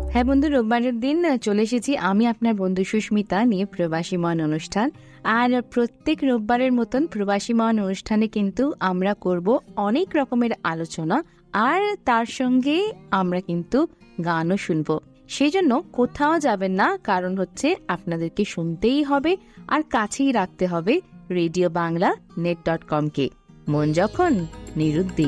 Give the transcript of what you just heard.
হ্যাঁ বন্ধু, রোববারের দিন চলে এসেছি আমি আপনার বন্ধু সুস্মিতা নিয়ে প্রবাসী মন অনুষ্ঠান। আর প্রত্যেক রোববারের মতন প্রবাসী মন অনুষ্ঠানে কিন্তু আমরা করব অনেক রকমের আলোচনা, আর তার সঙ্গে আমরা কিন্তু গানও শুনবো। সেই জন্য কোথাও যাবেন না, কারণ হচ্ছে আপনাদেরকে শুনতেই হবে আর কাছেই রাখতে হবে রেডিও বাংলা net.com কে। মন যখন নিরুদ্দিন।